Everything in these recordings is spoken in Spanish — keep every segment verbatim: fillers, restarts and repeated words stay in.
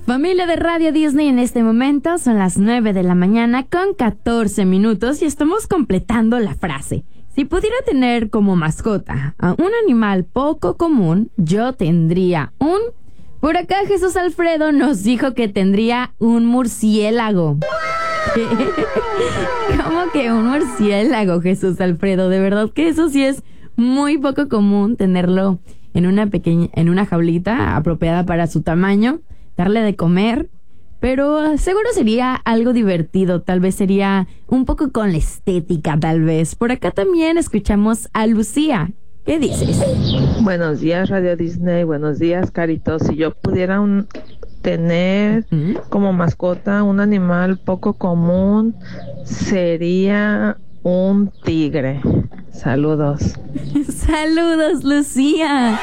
Familia de Radio Disney, en este momento son las nueve de la mañana con catorce minutos y estamos completando la frase. Si pudiera tener como mascota a un animal poco común, yo tendría un... Por acá Jesús Alfredo nos dijo que tendría un murciélago. ¿Cómo que un murciélago, Jesús Alfredo? De verdad que eso sí es muy poco común tenerlo en una pequeña, en una jaulita apropiada para su tamaño, darle de comer, pero seguro sería algo divertido, tal vez sería un poco con la estética, tal vez. Por acá también escuchamos a Lucía. ¿Qué dices? Buenos días, Radio Disney. Buenos días, Caritos. Si yo pudiera un, tener ¿Mm? como mascota un animal poco común, sería un tigre. Saludos. Saludos, Lucía.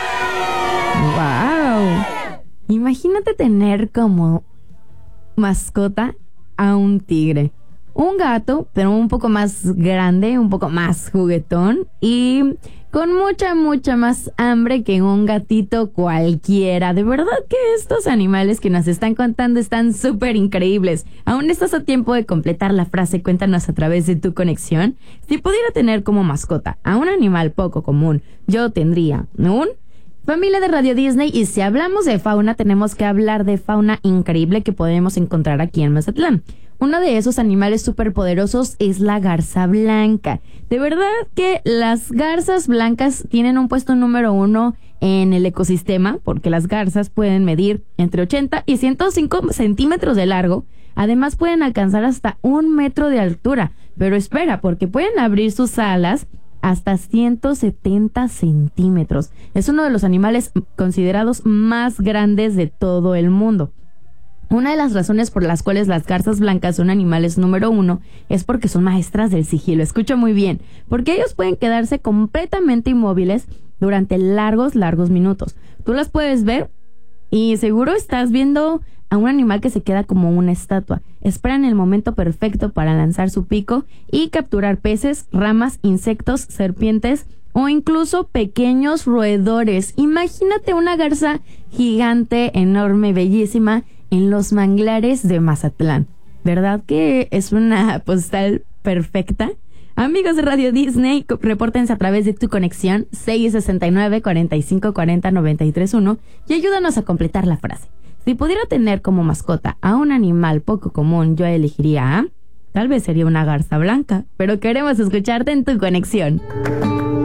Wow. Imagínate tener como mascota a un tigre. Un gato, pero un poco más grande, un poco más juguetón y con mucha, mucha más hambre que un gatito cualquiera. De verdad que estos animales que nos están contando están súper increíbles. Aún estás a tiempo de completar la frase. Cuéntanos a través de tu conexión. Si pudiera tener como mascota a un animal poco común, yo tendría un... Familia de Radio Disney, y si hablamos de fauna, tenemos que hablar de fauna increíble que podemos encontrar aquí en Mazatlán. Uno de esos animales superpoderosos es la garza blanca. De verdad que las garzas blancas tienen un puesto número uno en el ecosistema, porque las garzas pueden medir entre ochenta y ciento cinco centímetros de largo. Además pueden alcanzar hasta un metro de altura. Pero espera, porque pueden abrir sus alas hasta ciento setenta centímetros. Es uno de los animales considerados más grandes de todo el mundo. Una de las razones por las cuales las garzas blancas son animales número uno es porque son maestras del sigilo. Escucha muy bien, porque ellos pueden quedarse completamente inmóviles durante largos, largos minutos. Tú las puedes ver y seguro estás viendo a un animal que se queda como una estatua. Esperan el momento perfecto para lanzar su pico y capturar peces, ramas, insectos, serpientes o incluso pequeños roedores. Imagínate una garza gigante, enorme, bellísima en los manglares de Mazatlán. ¿Verdad que es una postal perfecta? Amigos de Radio Disney, repórtense a través de tu conexión seis sesenta y nueve, cuarenta y cinco, cuarenta, noventa y tres uno y ayúdanos a completar la frase. Si pudiera tener como mascota a un animal poco común, yo elegiría a... Tal vez sería una garza blanca, pero queremos escucharte en tu conexión.